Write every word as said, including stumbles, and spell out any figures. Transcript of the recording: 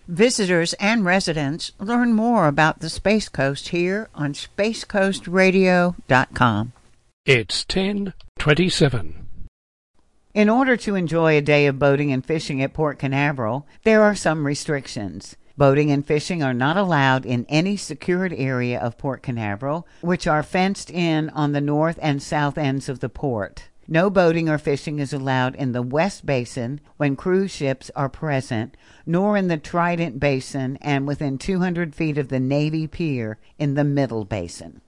Visitors and residents learn more about the Space Coast here on space coast radio dot com. It's ten twenty-seven. In order to enjoy a day of boating and fishing at Port Canaveral, there are some restrictions. Boating and fishing are not allowed in any secured area of Port Canaveral, which are fenced in on the north and south ends of the port. No boating or fishing is allowed in the West Basin when cruise ships are present, nor in the Trident Basin and within two hundred feet of the Navy Pier in the Middle Basin.